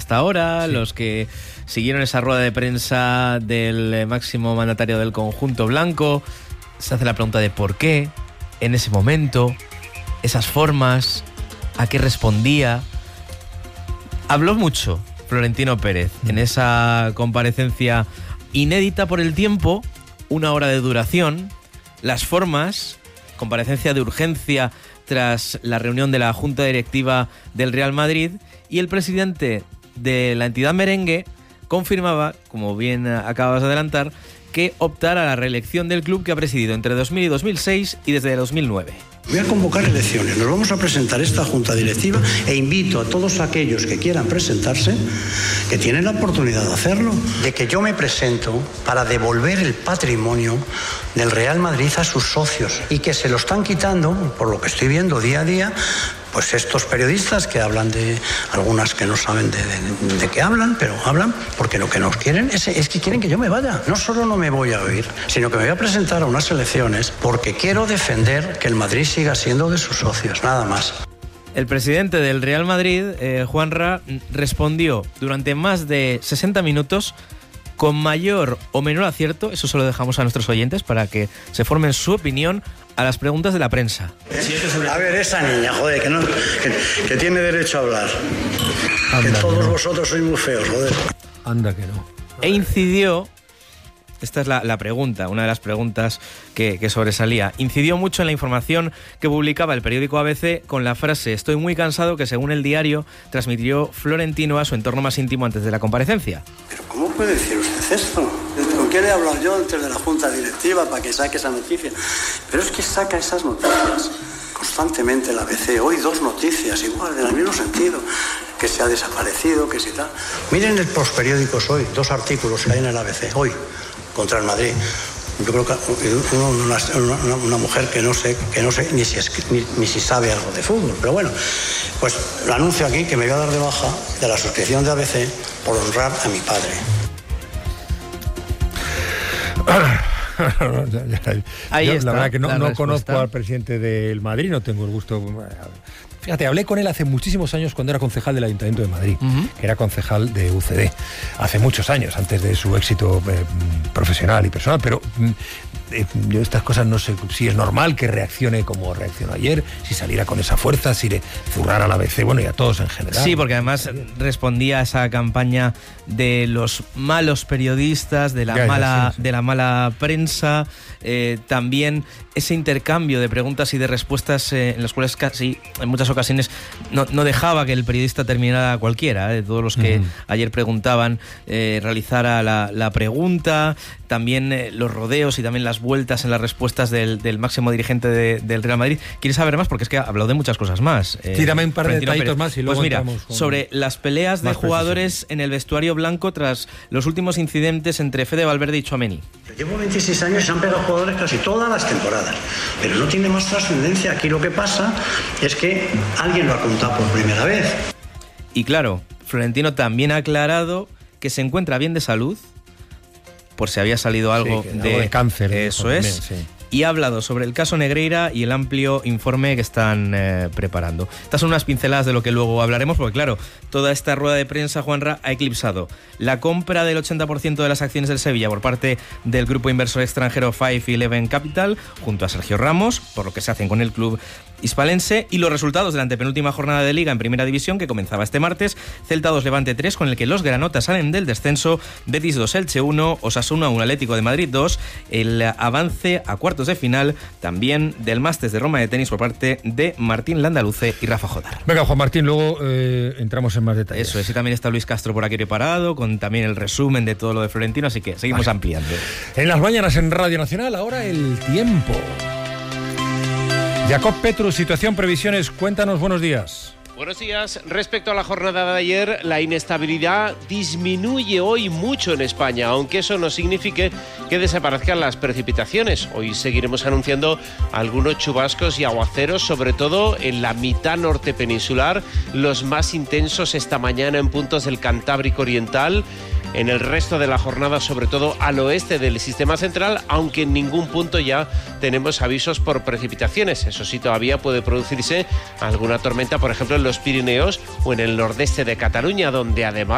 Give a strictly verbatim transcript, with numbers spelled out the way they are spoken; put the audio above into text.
hasta ahora, sí. los que siguieron esa rueda de prensa del máximo mandatario del conjunto blanco, se hace la pregunta de por qué, en ese momento, esas formas, a qué respondía. Habló mucho Florentino Pérez en esa comparecencia inédita por el tiempo, una hora de duración, las formas, comparecencia de urgencia tras la reunión de la Junta Directiva del Real Madrid, y el presidente de la entidad merengue confirmaba, como bien acabas de adelantar, que optará a la reelección del club que ha presidido entre dos mil y dos mil seis y desde dos mil nueve. Voy a convocar elecciones, nos vamos a presentar esta junta directiva e invito a todos aquellos que quieran presentarse, que tienen la oportunidad de hacerlo, de que yo me presento para devolver el patrimonio del Real Madrid a sus socios y que se lo están quitando, por lo que estoy viendo día a día, pues estos periodistas que hablan de, algunas que no saben de, de, de qué hablan, pero hablan porque lo que nos quieren es, es que quieren que yo me vaya. No solo no me voy a oír, sino que me voy a presentar a unas elecciones porque quiero defender que el Madrid siga siendo de sus socios, nada más. El presidente del Real Madrid, eh, Juanra, respondió durante más de sesenta minutos con mayor o menor acierto, eso se lo dejamos a nuestros oyentes para que se formen su opinión, a las preguntas de la prensa. A ver, esa niña, joder, que, no, que, que tiene derecho a hablar. Anda, que todos que no. Vosotros sois muy feos, joder. Anda que no. E incidió, esta es la, la pregunta, una de las preguntas que, que sobresalía, incidió mucho en la información que publicaba el periódico A B C con la frase «Estoy muy cansado», que según el diario transmitió Florentino a su entorno más íntimo antes de la comparecencia. ¿Pero cómo puede decir usted esto? ¿Con quién he hablado yo antes de la Junta Directiva para que saque esa noticia? Pero es que saca esas noticias constantemente la A B C. Hoy dos noticias igual, en el mismo sentido, que se ha desaparecido, que si tal. Miren los periódicos hoy, dos artículos que hay en el A B C, hoy, contra el Madrid. Yo creo que una, una, una mujer que no sé, que no sé ni si, es, ni, ni si sabe algo de fútbol, pero bueno, pues lo anuncio aquí que me voy a dar de baja de la suscripción de A B C por honrar a mi padre. Ahí Yo, está, la verdad que no, no conozco al presidente del Madrid, no tengo el gusto. Fíjate, hablé con él hace muchísimos años cuando era concejal del Ayuntamiento de Madrid, uh-huh. que era concejal de U C D, hace muchos años, antes de su éxito eh, profesional y personal, pero eh, yo estas cosas no sé si es normal que reaccione como reaccionó ayer, si saliera con esa fuerza, si le zurrara a la A B C, bueno, y a todos en general. Sí, porque además respondía a esa campaña de los malos periodistas, de la, ya, mala, ya, sí, sí. de la mala prensa, eh, también ese intercambio de preguntas y de respuestas eh, en las cuales casi en muchas ocasiones no, no dejaba que el periodista terminara cualquiera, eh, todos los que uh-huh. ayer preguntaban eh, realizara la, la pregunta, también eh, los rodeos y también las vueltas en las respuestas del, del máximo dirigente de, del Real Madrid. ¿Quieres saber más? Porque es que ha hablado de muchas cosas más. Eh, sí, dame un par de detallitos más y luego Pues mira, con sobre las peleas de jugadores precisión. En el vestuario blanco tras los últimos incidentes entre Fede Valverde y Tchouaméni. Llevo veintiséis años y se han pegado jugadores casi todas las temporadas, pero no tiene más trascendencia. Aquí lo que pasa es que alguien lo ha contado por primera vez. Y claro, Florentino también ha aclarado que se encuentra bien de salud, por si había salido algo, sí, de, algo de cáncer. Eso es. También, sí. Y ha hablado sobre el caso Negreira y el amplio informe que están eh, preparando. Estas son unas pinceladas de lo que luego hablaremos, porque claro, toda esta rueda de prensa, Juanra, ha eclipsado la compra del ochenta por ciento de las acciones del Sevilla por parte del grupo inversor extranjero Five Eleven Capital, junto a Sergio Ramos, por lo que se hacen con el club hispalense, y los resultados de la antepenúltima jornada de Liga en Primera División, que comenzaba este martes. Celta dos, Levante tres, con el que los granotas salen del descenso. Betis dos, Elche uno, Osasuna uno, Atlético de Madrid dos. El avance a cuartos de final también del Masters de Roma de tenis por parte de Martín Landaluce y Rafa Jodar. Venga, Juan Martín, luego eh, entramos en más detalles. Eso es, y también está Luis Castro por aquí preparado, con también el resumen de todo lo de Florentino, así que seguimos vale. ampliando. En las mañanas en Radio Nacional, ahora el tiempo. Jacob Petrus, situación, previsiones, cuéntanos, buenos días. Buenos días. Respecto a la jornada de ayer, la inestabilidad disminuye hoy mucho en España, aunque eso no signifique que desaparezcan las precipitaciones. Hoy seguiremos anunciando algunos chubascos y aguaceros, sobre todo en la mitad norte peninsular, los más intensos esta mañana en puntos del Cantábrico Oriental. En el resto de la jornada, sobre todo al oeste del sistema central, aunque en ningún punto ya tenemos avisos por precipitaciones. Eso sí, todavía puede producirse alguna tormenta, por ejemplo, en los Pirineos o en el nordeste de Cataluña, donde además